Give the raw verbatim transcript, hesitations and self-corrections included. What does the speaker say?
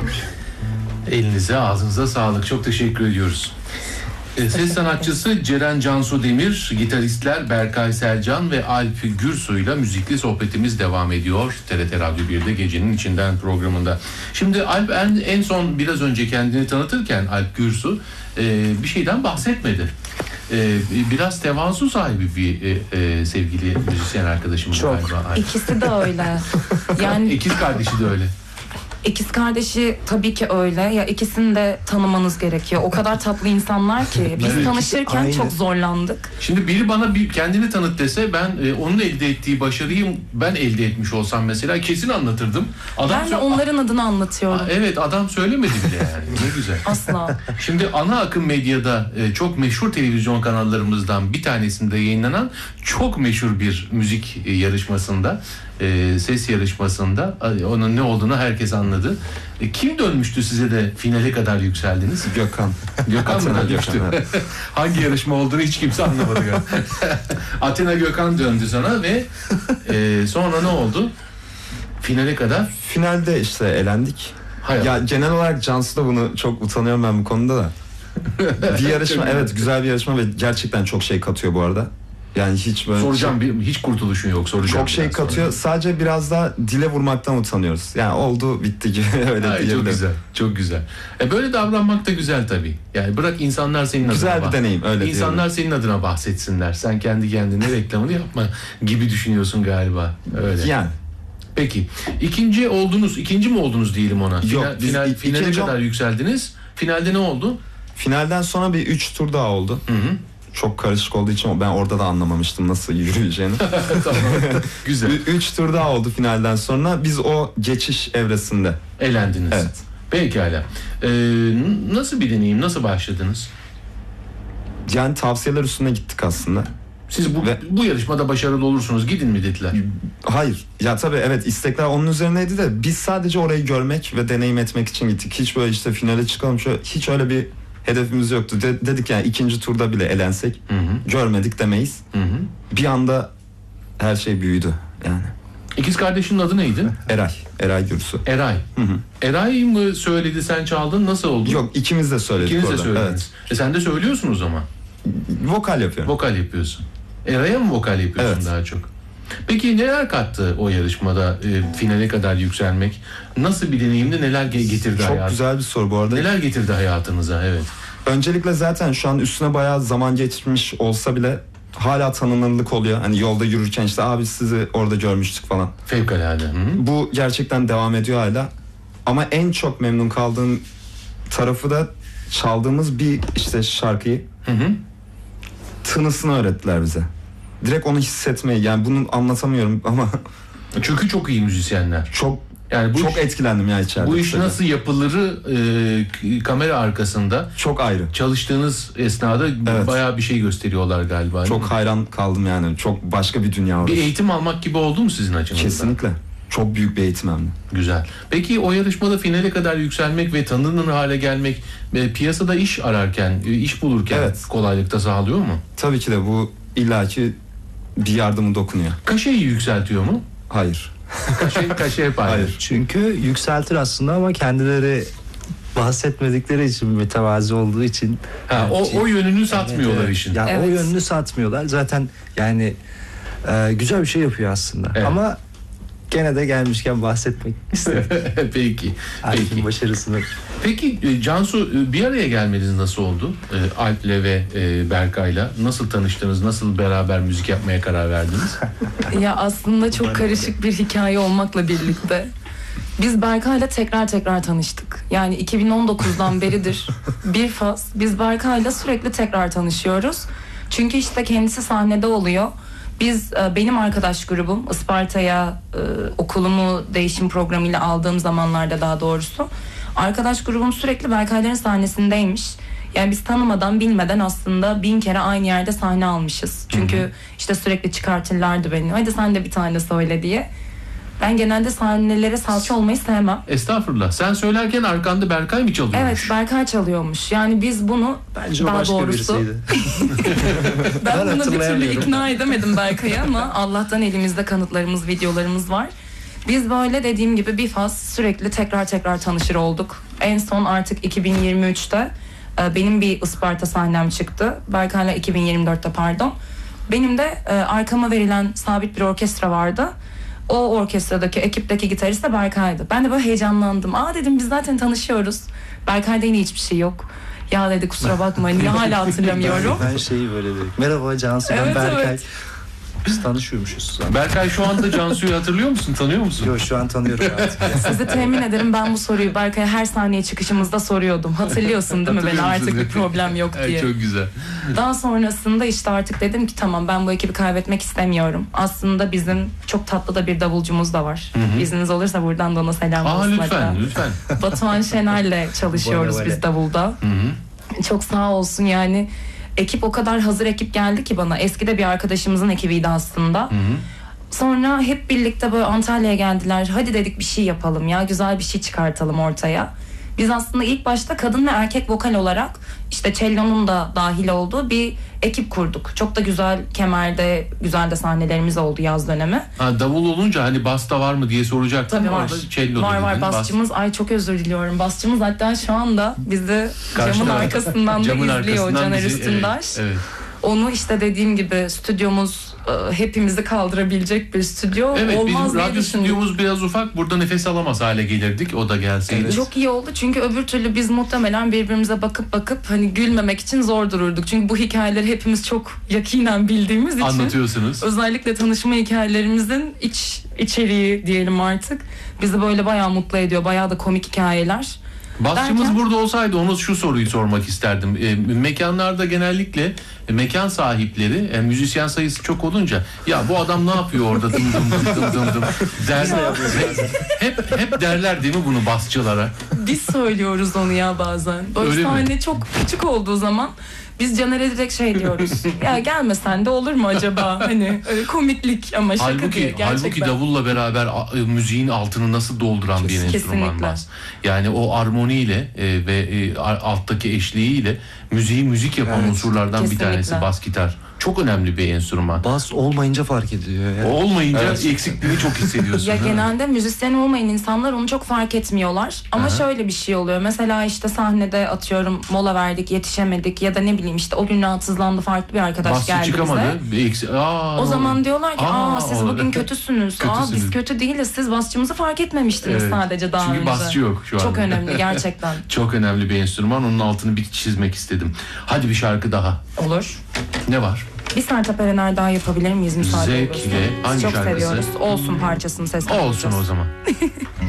Elinize, ağzınıza sağlık. Çok teşekkür ediyoruz. Ses sanatçısı Ceren Cansu Demir, gitaristler Berkay Selcan ve Alp Gürsu ile müzikli sohbetimiz devam ediyor. T R T Radyo bir'de Gecenin İçinden programında. Şimdi Alp en, en son biraz önce kendini tanıtırken Alp Gürsu e, bir şeyden bahsetmedi. E, biraz tevazu sahibi bir e, e, sevgili müzisyen arkadaşımız Çok. galiba. Alp. İkisi de öyle. Yani İkiz kardeşi de öyle. İkiz kardeşi tabii ki öyle. Ya ikisini de tanımanız gerekiyor. O kadar tatlı insanlar ki biz Evet. tanışırken Aynen. çok zorlandık. Şimdi biri bana bir kendini tanıt dese, ben e, onun elde ettiği başarıyı ben elde etmiş olsam mesela kesin anlatırdım. Adam Ben de sö- onların adını anlatıyorum. Aa, evet, adam söylemedi bile yani. Ne güzel. Asla. Şimdi ana akım medyada e, çok meşhur televizyon kanallarımızdan bir tanesinde yayınlanan çok meşhur bir müzik e, yarışmasında, e, ses yarışmasında e, onun ne olduğunu herkes anladı. E, kim dönmüştü size de finale kadar yükseldiniz? Gökhan. Gökhan mı Athena dönmüştü? Gökhan, evet. Hangi yarışma olduğunu hiç kimse anlamadı galiba. Athena Gökhan döndü sana ve e, sonra ne oldu? Finale kadar? Finalde işte elendik. Hayır. Ya genel olarak Cansu da bunu çok utanıyorum ben bu konuda da. Bir yarışma, evet, güzel bir yarışma ve gerçekten çok şey katıyor bu arada. Yani hiç böyle Soracağım, bir, hiç kurtuluşun yok, soracağım. çok şey biraz sonra. katıyor. Sadece biraz da dile vurmaktan utanıyoruz. Yani oldu bitti gibi öyle Ay, çok diyebilirim. güzel, çok güzel. E böyle davranmak da güzel tabii. Yani bırak insanlar senin Güzel adına bir deneyim, öyle İnsanlar senin adına bahsetsinler. Sen kendi kendine reklamını yapma gibi düşünüyorsun galiba. Öyle. Yani. Peki. İkinci oldunuz, ikinci mi oldunuz diyelim ona? Yok, Final, biz final, ik- finale ikinci kadar ol- yükseldiniz. Finalde ne oldu? Finalden sonra bir üç tur daha oldu. Hı hı. Çok karışık olduğu için ben orada da anlamamıştım nasıl yürüyeceğini. Tamam. Güzel. Ü- Üç tur daha oldu finalden sonra. Biz o geçiş evresinde. Elendiniz. Evet. Pekala. Ee, n- nasıl bir deneyim? Nasıl başladınız? Yani tavsiyeler üstüne gittik aslında. Siz bu, Ve- bu yarışmada başarılı olursunuz, gidin mi dediler? Hayır. Ya tabii evet, istekler onun üzerineydi de biz sadece orayı görmek ve deneyim etmek için gittik. Hiç böyle işte finale çıkalım, şöyle, hiç öyle bir hedefimiz yoktu. De- dedik yani ikinci turda bile elensek Hı hı. görmedik demeyiz. Hı hı. Bir anda her şey büyüdü yani. İkiz kardeşinin adı neydi? Eray. Eray Gürsu. Eray. Hı hı. Eray mı söyledi, sen çaldın, nasıl oldu? Yok, ikimiz de söyledik İkiniz de orada. söylediniz. E sen de söylüyorsun o zaman. Evet. Vokal yapıyorum. Vokal yapıyorsun. Eray'a mı vokal yapıyorsun Evet. daha çok? Peki neler kattı o yarışmada e, finale kadar yükselmek? Nasıl bir deneyimdi? Neler ge- getirdi Çok hayatınıza? güzel bir soru bu arada. Neler getirdi hayatınıza? Evet. Öncelikle zaten şu an üstüne bayağı zaman geçmiş olsa bile hala tanınırlık oluyor. Hani yolda yürürken işte abi sizi orada görmüştük falan. Fevkalade. Hı hı. Bu gerçekten devam ediyor hala. Ama en çok memnun kaldığım tarafı da çaldığımız bir işte şarkıyı Hı hı. tınısını öğrettiler bize. Direkt onu hissetmeyi, yani bunu anlatamıyorum ama Çünkü çok iyi müzisyenler. çok Yani bu çok iş, etkilendim ya içeride. bu iş kısaca. nasıl yapılırı e, kamera arkasında Çok ayrı. çalıştığınız esnada Evet. bayağı bir şey gösteriyorlar galiba. değil Çok mi? hayran kaldım yani. Çok başka bir dünya orası. Bir eğitim almak gibi oldu mu sizin açınızdan? Kesinlikle. Çok büyük bir eğitim hem de. Güzel. Peki o yarışmada finale kadar yükselmek ve tanınır hale gelmek e, piyasada iş ararken, e, iş bulurken Evet. kolaylıkta sağlıyor mu? Tabii ki de bu illaki bir yardımı dokunuyor. Kaşeyi yükseltiyor mu? Hayır. Kaşe, kaşe hep aynı. Hayır. Çünkü yükseltir aslında ama kendileri bahsetmedikleri için, mütevazi olduğu için. Ha, o, o yönünü satmıyorlar Evet, evet. işin. Yani Evet. o yönünü satmıyorlar. Zaten yani e, güzel bir şey yapıyor aslında. Evet. Ama gene de gelmişken bahsetmek istedim. Peki. Peki. Alp'in başarısını. Peki e, Cansu, e, bir araya gelmeniz nasıl oldu? E, Alp'le ve e, Berkay'la nasıl tanıştınız? Nasıl beraber müzik yapmaya karar verdiniz? Ya aslında çok karışık bir hikaye olmakla birlikte. Biz Berkay'la tekrar tekrar tanıştık. Yani iki bin on dokuzdan beridir bir faz. Biz Berkay'la sürekli tekrar tanışıyoruz. Çünkü işte kendisi sahnede oluyor. Biz e, benim arkadaş grubum Isparta'ya e, okulumu değişim programıyla aldığım zamanlarda, daha doğrusu arkadaş grubum sürekli Berkay'ların sahnesindeymiş. Yani biz tanımadan bilmeden aslında bin kere aynı yerde sahne almışız. Çünkü hı hı. işte sürekli çıkartırlardı beni. Hadi sen de bir tane söyle diye. Ben genelde sahnelere salça olmayı sevmem. Estağfurullah. Sen söylerken arkanda Berkay mı çalıyormuş? Evet, Berkay çalıyormuş. Yani biz bunu Bence o daha başka doğrusu birisiydi. ben, Ben bunu bir türlü hatırlayamıyorum. ikna edemedim Berkay'ı ama Allah'tan elimizde kanıtlarımız, videolarımız var. Biz böyle dediğim gibi bir faz sürekli tekrar tekrar tanışır olduk. En son artık iki bin yirmi üçte e, benim bir Isparta sahnem çıktı. Berkay'la iki bin yirmi dörtte pardon. Benim de e, arkama verilen sabit bir orkestra vardı. O orkestradaki ekipteki gitarist de Berkay'dı. Ben de böyle heyecanlandım. Aa dedim biz zaten tanışıyoruz. Berkay'da yine hiçbir şey yok. Ya dedi kusura bakmayın ya hala hatırlamıyorum. Ben şeyi böyle dedim. Merhaba Cansu, ben Evet, Berkay. evet. Biz tanışıyormuşuz zaten. Berkay şu anda Cansu'yu hatırlıyor musun? Tanıyor musun? Yo, şu an tanıyorum artık. Sizi temin ederim ben bu soruyu Berkay'a her saniye çıkışımızda soruyordum. Hatırlıyorsun değil mi beni Hatırlıyor artık musun? bir problem yok Evet, diye. çok güzel. Daha sonrasında işte artık dedim ki tamam ben bu ekibi kaybetmek istemiyorum. Aslında bizim çok tatlı da bir davulcumuz da var. hı. İzniniz olursa buradan da ona selam Aa olsun. lütfen hatta. lütfen. Batuhan Şener'le çalışıyoruz Vale, biz vale. davulda. Hı hı. Çok sağ olsun yani. Ekip o kadar hazır ekip geldi ki bana. Eski de bir arkadaşımızın ekibiydi aslında. Hı hı. Sonra hep birlikte böyle Antalya'ya geldiler. Hadi dedik bir şey yapalım ya. Güzel bir şey çıkartalım ortaya. Biz aslında ilk başta kadın ve erkek vokal olarak işte cellonun da dahil olduğu bir ekip kurduk. Çok da güzel Kemer'de güzel de sahnelerimiz oldu yaz dönemi. Ha, davul olunca hani basta var mı diye soracaktım. Tabii var. Orada cello Var var dedin, bas- basçımız. Ay çok özür diliyorum. Basçımız hatta şu anda bizi Karşı camın tarafta. arkasından da Camın izliyor arkasından Caner bizi- Üstündaş. Evet, evet. Onu işte dediğim gibi stüdyomuz e, hepimizi kaldırabilecek bir stüdyo Evet, olmaz bizim diye radyo düşündüm. stüdyomuz biraz ufak. Burada nefes alamaz hale gelirdik. O da gelseydi. Çok iyi oldu çünkü öbür türlü biz muhtemelen birbirimize bakıp bakıp hani gülmemek için zor dururduk. Çünkü bu hikayeleri hepimiz çok yakinen bildiğimiz için Anlatıyorsunuz. özellikle tanışma hikayelerimizin iç içeriği diyelim artık bizi böyle bayağı mutlu ediyor. Bayağı da komik hikayeler. Basçımız Derken- burada olsaydı onu şu soruyu sormak isterdim. E, mekanlarda genellikle e, mekan sahipleri e, müzisyen sayısı çok olunca ya bu adam ne yapıyor orada dım dım dım dım dım dım der. hep hep derler değil mi bunu basçılara? Biz söylüyoruz onu ya bazen. Böyle Öyle mi? sahne çok küçük olduğu zaman biz Caner'e direkt şey diyoruz. Ya gelmesen de olur mu acaba? Hani öyle komiklik ama şaka Halbuki, değil gerçekten. halbuki davulla beraber a- e, müziğin altını nasıl dolduran bir enstrüman Kesinlikle. bas. Yani o armoniyle e, ve e, a- alttaki eşliğiyle müziği müzik yapan Evet, unsurlardan kesinlikle. bir tanesi bas gitar. Çok önemli bir enstrüman. Bas olmayınca fark ediyor. Yani. Olmayınca Evet. eksikliğini çok hissediyorsun. Ya değil mi? genelde müzisyen olmayan insanlar onu çok fark etmiyorlar. Ama Aha. şöyle bir şey oluyor. Mesela işte sahnede atıyorum mola verdik, yetişemedik ya da ne bileyim işte o gün rahatsızlandı farklı bir arkadaş Basçı geldi çıkamadı. bize. Bir eksi- Aa, O ne zaman oldu? diyorlar ki aa, Aa, siz oldu. bugün kötüsünüz. Aa Kötüsünüz. biz kötü değiliz. Siz basçımızı fark etmemiştiniz Evet. sadece daha Çünkü önce. basçı yok şu an. Çok önemli gerçekten. Çok önemli bir enstrüman. Onun altını bir çizmek istedim. Hadi bir şarkı daha. Olur. Ne var? Bir Sertab Erener daha yapabilir miyiz müsaade Zevkle. olursa? Biz Hangi çok şarkısı? seviyoruz. Olsun parçasını seslendireceğiz. Olsun o zaman.